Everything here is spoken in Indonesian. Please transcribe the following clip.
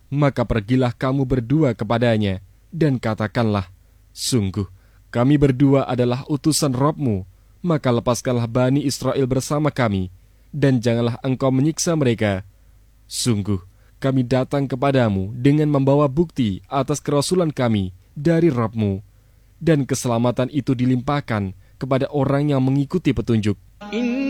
maka pergilah kamu berdua kepadanya, dan katakanlah, sungguh, kami berdua adalah utusan Rabb-Mu, maka lepaskanlah Bani Israel bersama kami, dan janganlah engkau menyiksa mereka. Sungguh, kami datang kepadamu dengan membawa bukti atas kerasulan kami dari Rabb-Mu, dan keselamatan itu dilimpahkan kepada orang yang mengikuti petunjuk.